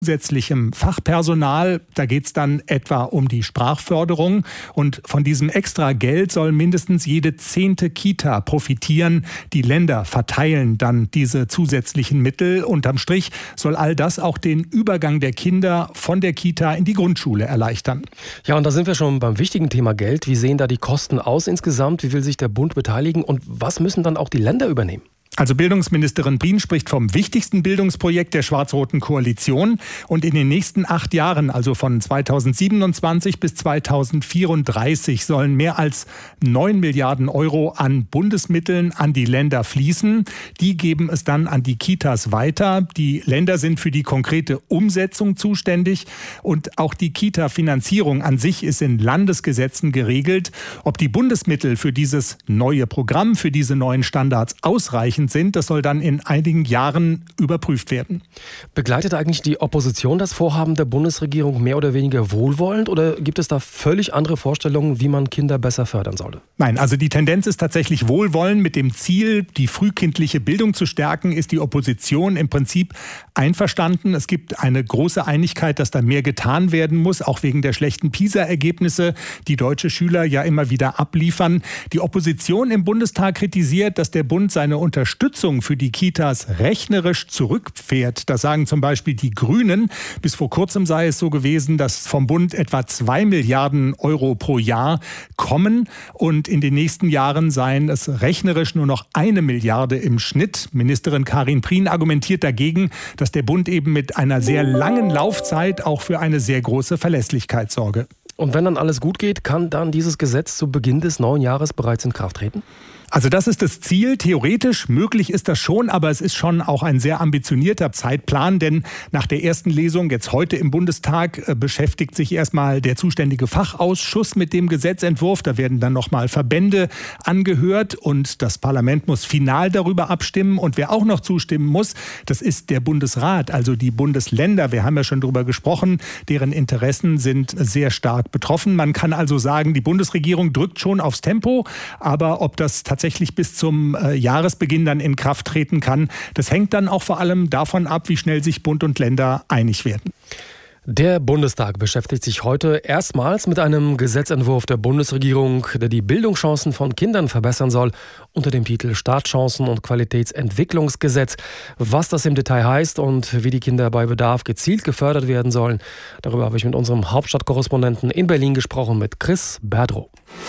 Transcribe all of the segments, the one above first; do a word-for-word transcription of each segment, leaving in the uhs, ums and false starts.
zusätzlichem Fachpersonal. Da geht es dann etwa um die Sprachförderung. Und von diesem extra Geld soll mindestens jede zehnte Kita profitieren. Die Länder verteilen dann diese zusätzlichen Mittel. Unterm Strich soll all das auch den Übergang der Kinder von der Kita in die Grundschule erleichtern. Ja, und da sind wir schon beim wichtigen Thema Geld. Wie sehen da die Kosten aus insgesamt? Wie will sich der Bund beteiligen? Und was müssen dann auch die Länder übernehmen? Also Bildungsministerin Prien spricht vom wichtigsten Bildungsprojekt der schwarz-roten Koalition. Und in den nächsten acht Jahren, also von zweitausendsiebenundzwanzig bis zweitausendvierunddreißig, sollen mehr als neun Milliarden Euro an Bundesmitteln an die Länder fließen. Die geben es dann an die Kitas weiter. Die Länder sind für die konkrete Umsetzung zuständig. Und auch die Kita-Finanzierung an sich ist in Landesgesetzen geregelt. Ob die Bundesmittel für dieses neue Programm, für diese neuen Standards ausreichen sind, das soll dann in einigen Jahren überprüft werden. Begleitet eigentlich die Opposition das Vorhaben der Bundesregierung mehr oder weniger wohlwollend oder gibt es da völlig andere Vorstellungen, wie man Kinder besser fördern sollte? Nein, also die Tendenz ist tatsächlich wohlwollend. Mit dem Ziel, die frühkindliche Bildung zu stärken, ist die Opposition im Prinzip einverstanden. Es gibt eine große Einigkeit, dass da mehr getan werden muss, auch wegen der schlechten PISA-Ergebnisse, die deutsche Schüler ja immer wieder abliefern. Die Opposition im Bundestag kritisiert, dass der Bund seine Unterstützung Unterstützung für die Kitas rechnerisch zurückfährt. Das sagen zum Beispiel die Grünen. Bis vor kurzem sei es so gewesen, dass vom Bund etwa zwei Milliarden Euro pro Jahr kommen und in den nächsten Jahren seien es rechnerisch nur noch eine Milliarde im Schnitt. Ministerin Karin Prien argumentiert dagegen, dass der Bund eben mit einer sehr langen Laufzeit auch für eine sehr große Verlässlichkeit sorge. Und wenn dann alles gut geht, kann dann dieses Gesetz zu Beginn des neuen Jahres bereits in Kraft treten? Also das ist das Ziel. Theoretisch möglich ist das schon, aber es ist schon auch ein sehr ambitionierter Zeitplan, denn nach der ersten Lesung jetzt heute im Bundestag äh, beschäftigt sich erstmal der zuständige Fachausschuss mit dem Gesetzentwurf. Da werden dann nochmal Verbände angehört und das Parlament muss final darüber abstimmen. Und wer auch noch zustimmen muss, das ist der Bundesrat, also die Bundesländer. Wir haben ja schon darüber gesprochen, deren Interessen sind sehr stark betroffen. Man kann also sagen, die Bundesregierung drückt schon aufs Tempo, aber ob das tatsächlich tatsächlich bis zum äh, Jahresbeginn dann in Kraft treten kann. Das hängt dann auch vor allem davon ab, wie schnell sich Bund und Länder einig werden. Der Bundestag beschäftigt sich heute erstmals mit einem Gesetzentwurf der Bundesregierung, der die Bildungschancen von Kindern verbessern soll, unter dem Titel Startchancen- und Qualitätsentwicklungsgesetz. Was das im Detail heißt und wie die Kinder bei Bedarf gezielt gefördert werden sollen, darüber habe ich mit unserem Hauptstadtkorrespondenten in Berlin gesprochen, mit Chris Berdrow.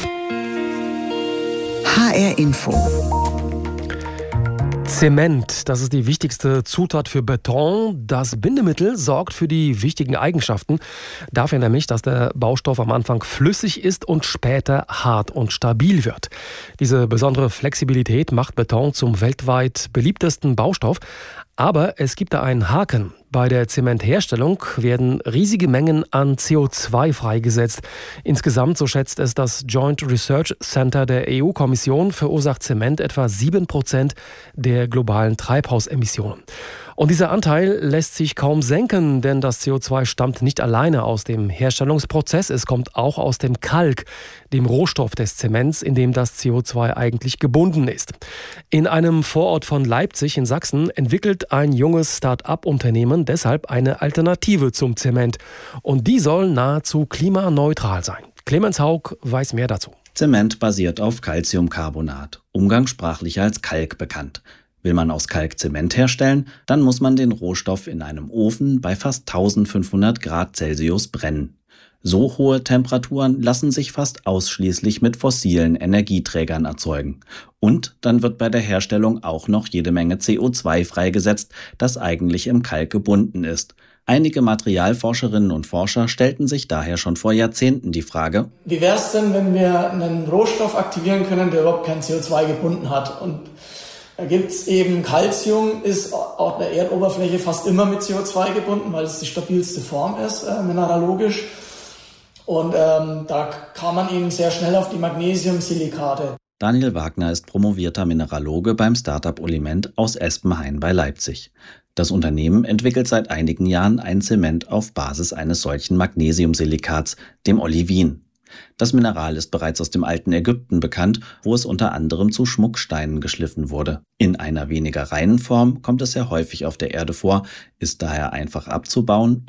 H R Info. Zement, das ist die wichtigste Zutat für Beton. Das Bindemittel sorgt für die wichtigen Eigenschaften. Dafür nämlich, dass der Baustoff am Anfang flüssig ist und später hart und stabil wird. Diese besondere Flexibilität macht Beton zum weltweit beliebtesten Baustoff. Aber es gibt da einen Haken. Bei der Zementherstellung werden riesige Mengen an C O zwei freigesetzt. Insgesamt, so schätzt es das Joint Research Center der E U-Kommission, verursacht Zement etwa sieben Prozent der globalen Treibhausemissionen. Und dieser Anteil lässt sich kaum senken, denn das C O zwei stammt nicht alleine aus dem Herstellungsprozess, es kommt auch aus dem Kalk, dem Rohstoff des Zements, in dem das C O zwei eigentlich gebunden ist. In einem Vorort von Leipzig in Sachsen entwickelt ein junges Start-up-Unternehmen deshalb eine Alternative zum Zement. Und die soll nahezu klimaneutral sein. Clemens Haug weiß mehr dazu. Zement basiert auf Calciumcarbonat, umgangssprachlich als Kalk bekannt. Will man aus Kalk Zement herstellen, dann muss man den Rohstoff in einem Ofen bei fast eintausendfünfhundert Grad Celsius brennen. So hohe Temperaturen lassen sich fast ausschließlich mit fossilen Energieträgern erzeugen. Und dann wird bei der Herstellung auch noch jede Menge C O zwei freigesetzt, das eigentlich im Kalk gebunden ist. Einige Materialforscherinnen und Forscher stellten sich daher schon vor Jahrzehnten die Frage: Wie wäre es denn, wenn wir einen Rohstoff aktivieren können, der überhaupt kein C O zwei gebunden hat? Und da gibt es eben Calcium, ist auf der Erdoberfläche fast immer mit C O zwei gebunden, weil es die stabilste Form ist, äh, mineralogisch. Und ähm, da kam man eben sehr schnell auf die Magnesiumsilikate. Daniel Wagner ist promovierter Mineraloge beim Startup Oliment aus Espenhain bei Leipzig. Das Unternehmen entwickelt seit einigen Jahren ein Zement auf Basis eines solchen Magnesiumsilikats, dem Olivin. Das Mineral ist bereits aus dem alten Ägypten bekannt, wo es unter anderem zu Schmucksteinen geschliffen wurde. In einer weniger reinen Form kommt es sehr häufig auf der Erde vor, ist daher einfach abzubauen